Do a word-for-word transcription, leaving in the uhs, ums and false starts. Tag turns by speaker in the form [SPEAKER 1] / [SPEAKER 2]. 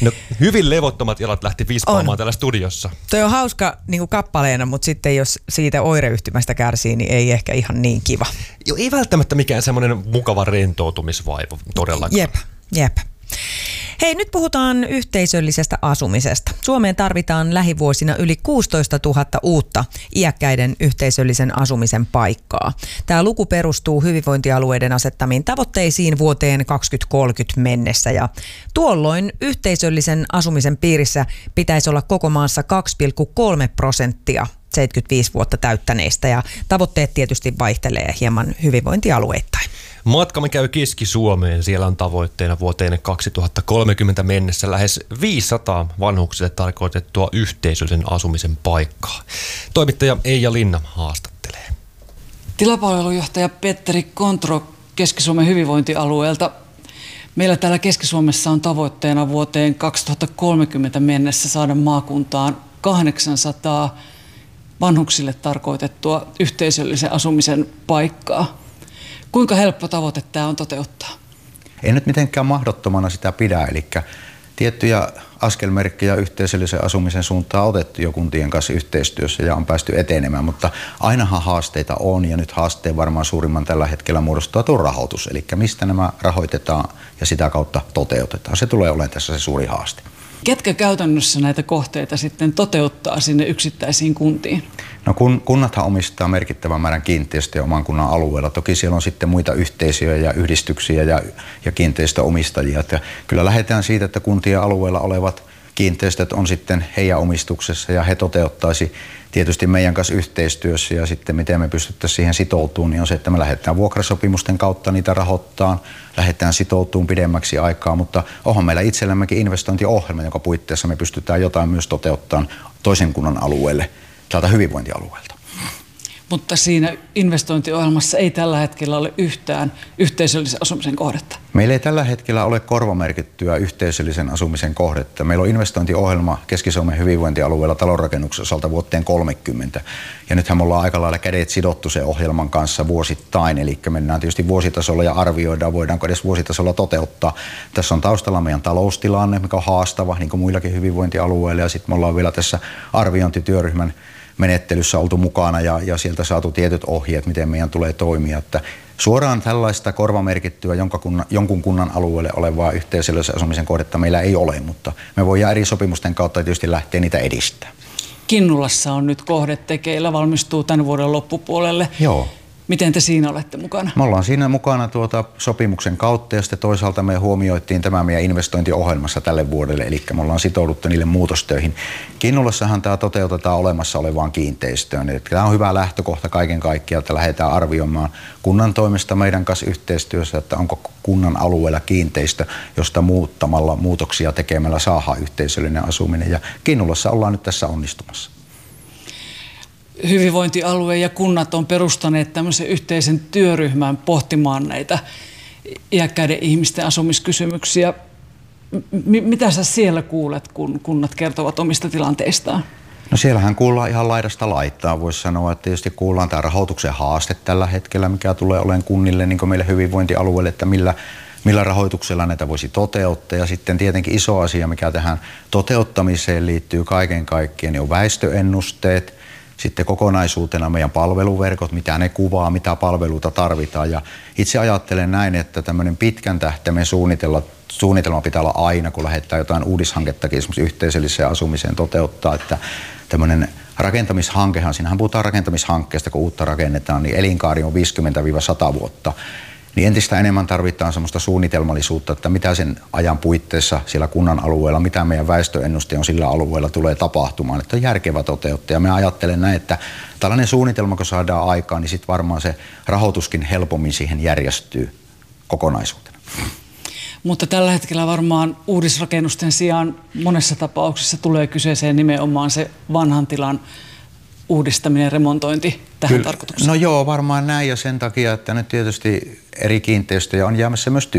[SPEAKER 1] No, hyvin levottomat jalat lähti vispaamaan täällä studiossa.
[SPEAKER 2] Toi on hauska niin kuin kappaleena, mutta sitten jos siitä oireyhtymästä kärsii, niin ei ehkä ihan niin kiva.
[SPEAKER 1] Joo, ei välttämättä mikään semmoinen mukava rentoutumisvaivu todellakaan.
[SPEAKER 2] Jep, jep. Hei, nyt puhutaan yhteisöllisestä asumisesta. Suomeen tarvitaan lähivuosina yli kuusitoista tuhatta uutta iäkkäiden yhteisöllisen asumisen paikkaa. Tämä luku perustuu hyvinvointialueiden asettamiin tavoitteisiin vuoteen kaksituhattakolmekymmentä mennessä. Ja tuolloin yhteisöllisen asumisen piirissä pitäisi olla koko maassa kaksi pilkku kolme prosenttia seitsemänkymmentäviisi vuotta täyttäneistä. Ja tavoitteet tietysti vaihtelee hieman hyvinvointialueittain.
[SPEAKER 1] Matkamme käy Keski-Suomeen. Siellä on tavoitteena vuoteen kaksituhattakolmekymmentä mennessä lähes viisisataa vanhuksille tarkoitettua yhteisöllisen asumisen paikkaa. Toimittaja Eija Linna haastattelee.
[SPEAKER 3] Tilapalvelujohtaja Petteri Kontro Keski-Suomen hyvinvointialueelta. Meillä täällä Keski-Suomessa on tavoitteena vuoteen kaksituhattakolmekymmentä mennessä saada maakuntaan kahdeksansataa vanhuksille tarkoitettua yhteisöllisen asumisen paikkaa. Kuinka helppo tavoite tämä on toteuttaa?
[SPEAKER 4] Ei nyt mitenkään mahdottomana sitä pidä, eli tiettyjä askelmerkkejä yhteisöllisen asumisen suuntaan on otettu jo kuntien kanssa yhteistyössä ja on päästy etenemään, mutta ainahan haasteita on ja nyt haasteen varmaan suurimman tällä hetkellä muodostaa tuo rahoitus, eli mistä nämä rahoitetaan ja sitä kautta toteutetaan. Se tulee olemaan tässä se suuri haaste.
[SPEAKER 3] Ketkä käytännössä näitä kohteita sitten toteuttaa sinne yksittäisiin kuntiin?
[SPEAKER 4] No kun, kunnathan omistaa merkittävän määrän kiinteistöjä oman kunnan alueella. Toki siellä on sitten muita yhteisöjä ja yhdistyksiä ja, ja kiinteistöomistajia. Että kyllä lähdetään siitä, että kuntien alueella olevat kiinteistöt on sitten heidän omistuksessa ja he toteuttaisi tietysti meidän kanssa yhteistyössä ja sitten miten me pystyttäisiin siihen sitoutumaan, niin on se, että me lähdetään vuokrasopimusten kautta niitä rahoittamaan, lähdetään sitoutumaan pidemmäksi aikaa, mutta onhan meillä itsellämmekin investointiohjelma, jonka puitteissa me pystytään jotain myös toteuttamaan toisen kunnan alueelle, täältä hyvinvointialueelta.
[SPEAKER 3] Mutta siinä investointiohjelmassa ei tällä hetkellä ole yhtään yhteisöllisen asumisen kohdetta.
[SPEAKER 4] Meillä ei tällä hetkellä ole korvamerkittyä yhteisöllisen asumisen kohdetta. Meillä on investointiohjelma Keski-Suomen hyvinvointialueella talonrakennuksen osalta vuoteen kolmekymmentä. Ja nythän me ollaan aika lailla kädet sidottu sen ohjelman kanssa vuosittain. Eli mennään tietysti vuositasolla ja arvioidaan, voidaanko edes vuositasolla toteuttaa. Tässä on taustalla meidän taloustilanne, mikä on haastava, niin kuin muillakin hyvinvointialueilla. Ja sitten me ollaan vielä tässä arviointityöryhmän menettelyssä oltu mukana ja, ja sieltä saatu tietyt ohjeet, miten meidän tulee toimia. Että suoraan tällaista korvamerkittyä jonkun kunnan, jonkun kunnan alueelle olevaa yhteisöllisen asumisen kohdetta meillä ei ole, mutta me voidaan eri sopimusten kautta tietysti lähteä niitä edistämään.
[SPEAKER 3] Kinnulassa on nyt kohde tekeillä, valmistuu tämän vuoden loppupuolelle.
[SPEAKER 4] Joo.
[SPEAKER 3] Miten te siinä olette mukana?
[SPEAKER 4] Me ollaan siinä mukana tuota sopimuksen kautta ja sitten toisaalta me huomioitiin tämä meidän investointiohjelmassa tälle vuodelle, eli me ollaan sitouduttu niille muutostöihin. Kinnulassahan tämä toteutetaan olemassa olevaan kiinteistöön. Eli tämä on hyvä lähtökohta kaiken kaikkiaan, että lähdetään arvioimaan kunnan toimesta meidän kanssa yhteistyössä, että onko kunnan alueella kiinteistö, josta muuttamalla, muutoksia tekemällä saadaan yhteisöllinen asuminen. Ja Kinnulassa ollaan nyt tässä onnistumassa.
[SPEAKER 3] Hyvinvointialue ja kunnat on perustaneet tämmöisen yhteisen työryhmän pohtimaan näitä iäkkäiden ihmisten asumiskysymyksiä. M- mitä sä siellä kuulet, kun kunnat kertovat omista tilanteistaan?
[SPEAKER 4] No siellähän kuullaan ihan laidasta laittaa. Voisi sanoa, että tietysti kuullaan tämä rahoituksen haaste tällä hetkellä, mikä tulee olemaan kunnille, niin kuin meille hyvinvointialueelle, että millä, millä rahoituksella näitä voisi toteuttaa. Ja sitten tietenkin iso asia, mikä tähän toteuttamiseen liittyy kaiken kaikkiaan, niin on väestöennusteet. Sitten kokonaisuutena meidän palveluverkot, mitä ne kuvaa, mitä palveluita tarvitaan. Ja itse ajattelen näin, että tämmöinen pitkän tähtäimen suunnitella, suunnitelma pitää olla aina, kun lähdetään jotain uudishankettakin esimerkiksi yhteisölliseen asumiseen toteuttaa. Että tämmöinen rakentamishankehan, siinähän puhutaan rakentamishankkeesta, kun uutta rakennetaan, niin elinkaari on viisikymmentä sata vuotta. Niin entistä enemmän tarvitaan semmoista suunnitelmallisuutta, että mitä sen ajan puitteissa siellä kunnan alueella, mitä meidän väestöennuste on sillä alueella tulee tapahtumaan, että on järkevä toteuttaa. Ja mä ajattelen näin, että tällainen suunnitelma, kun saadaan aikaan, niin sitten varmaan se rahoituskin helpommin siihen järjestyy kokonaisuutena.
[SPEAKER 3] Mutta tällä hetkellä varmaan uudisrakennusten sijaan monessa tapauksessa tulee kyseeseen nimenomaan se vanhan tilan uudistaminen ja remontointi tähän
[SPEAKER 4] Kyllä.
[SPEAKER 3] tarkoitukseen.
[SPEAKER 4] No joo, varmaan näin ja sen takia, että nyt tietysti eri kiinteistöjä on jäämässä myös tyhjää.